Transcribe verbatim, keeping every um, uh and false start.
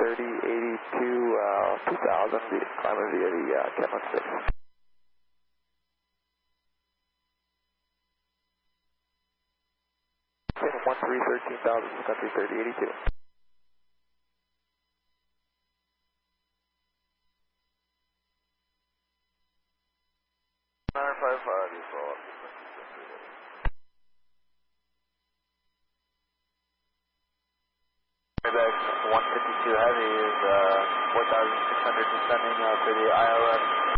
thirty eighty-two, uh, two thousand, climbing via the uh, Cameron six. one three thirteen thousand, country thirty eighty-two. nine five five, you follow up. Quebec one fifty-two Heavy is uh, four thousand six hundred descending uh, for the I L S